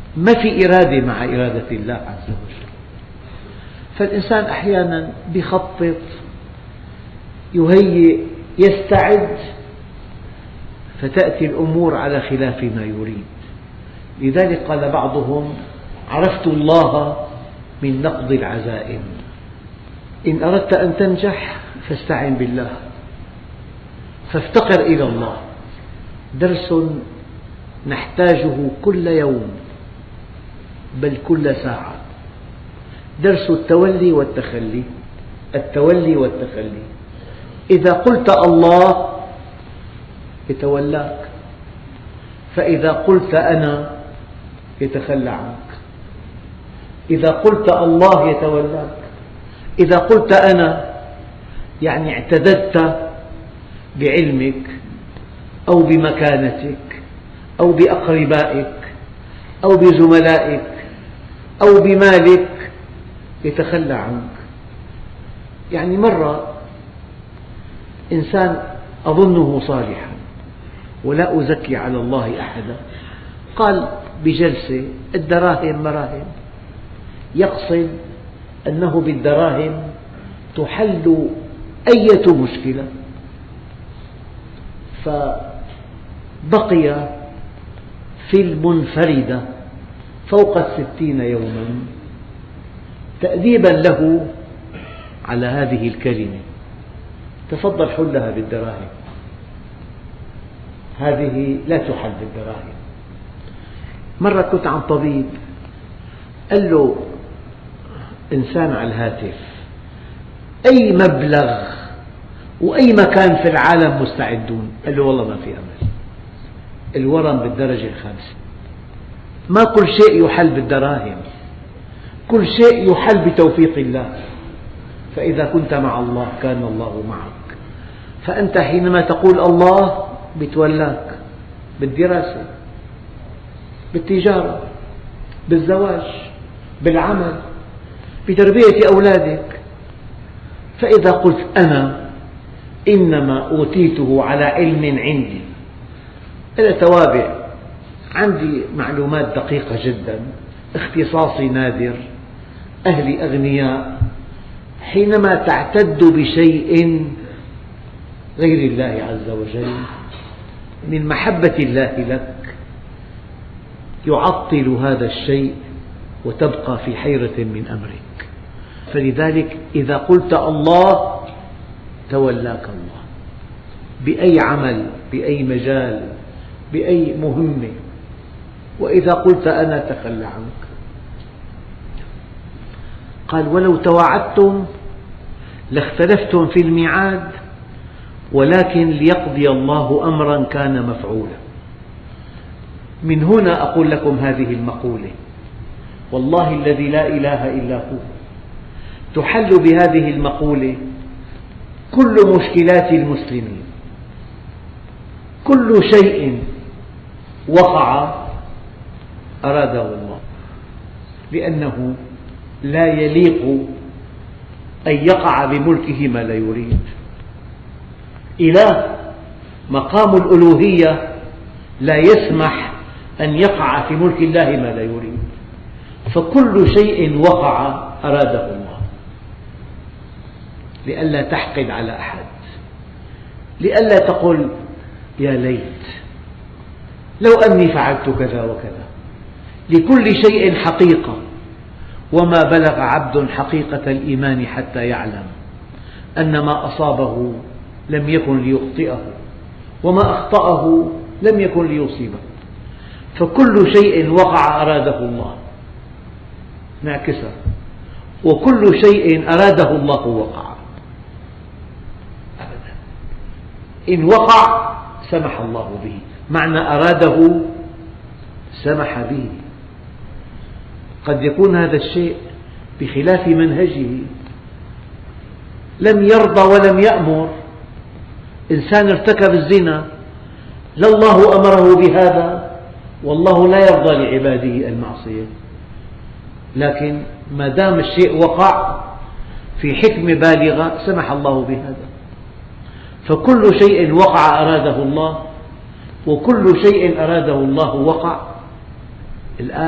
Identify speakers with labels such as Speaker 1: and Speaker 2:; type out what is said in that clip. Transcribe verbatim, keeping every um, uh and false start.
Speaker 1: ما في إرادة مع إرادة الله عز وجل. فالإنسان أحيانا يخطط، يهيئ، يستعد، فتأتي الأمور على خلاف ما يريد. لذلك قال بعضهم: عرفت الله من نقض العزائم. إن أردت أن تنجح فاستعن بالله، فافتقر إلى الله. درس نحتاجه كل يوم بل كل ساعة، درس التولي والتخلي. التولي والتخلي، إذا قلت الله يتولاك، فإذا قلت أنا يتخلى عنك. إذا قلت الله يتولاك، إذا قلت أنا يعني اعتددت بعلمك أو بمكانتك أو بأقربائك أو بزملائك أو بمالك، يتخلى عنك. يعني مرة إنسان أظنه صالحا ولا أزكي على الله أحدا، قال بجلسة: الدراهم مراهم، يقصد أنه بالدراهم تحل أية مشكلة. فبقي في المنفردة فوق الستين يوما تأديبا له على هذه الكلمة: تفضل حلها بالدراهم، هذه لا تحل بالدراهم. مرة كنت عند طبيب، قال له إنسان على الهاتف: أي مبلغ وأي مكان في العالم مستعدون؟ قال له: والله ما في أمل، الورم بالدرجة الخامسة، ما كل شيء يحل بالدراهم، كل شيء يحل بتوفيق الله. فإذا كنت مع الله كان الله معك. فأنت حينما تقول الله بيتولاك بالدراسة، بالتجارة، بالزواج، بالعمل، بتربية أولادك. فإذا قلت أنا إنما أوتيته على علم عندي، أنا توابع، عندي معلومات دقيقة جدا، اختصاصي نادر، أهلي أغنياء، حينما تعتد بشيء غير الله عز وجل من محبة الله لك يعطل هذا الشيء وتبقى في حيرة من أمرك. فلذلك إذا قلت الله تولاك الله، بأي عمل، بأي مجال، بأي مهمة. وإذا قلت أنا تخلى عنك. قال: ولو تواعدتم لاختلفتم في الميعاد، ولكن ليقضي الله أمرا كان مفعولا. من هنا أقول لكم هذه المقولة: والله الذي لا إله إلا هو، تحل بهذه المقولة كل مشكلات المسلمين. كل شيء وقع أراده الله، لأنه لا يليق أن يقع بملكه ما لا يريد. إله مقام الألوهية لا يسمح أن يقع في ملك الله ما لا يريد. فكل شيء وقع أراده الله، لئلا تحقد على أحد، لئلا تقول يا ليت لو أني فعلت كذا وكذا. لكل شيء حقيقة، وما بلغ عبد حقيقة الإيمان حتى يعلم أن ما أصابه لم يكن ليخطئه، وما أخطأه لم يكن ليصيبه. فكل شيء وقع أراده الله، نعكسها: وكل شيء أراده الله وقع. أبدا، إن وقع سمح الله به، معنى أراده سمح به. قد يكون هذا الشيء بخلاف منهجه، لم يرضى ولم يأمر. إنسان ارتكب الزنا، لا الله أمره بهذا، والله لا يرضى لعباده المعصية، لكن ما دام الشيء وقع في حكمة بالغة سمح الله بهذا. فكل شيء وقع أراده الله، وكل شيء أراده الله وقع. الآن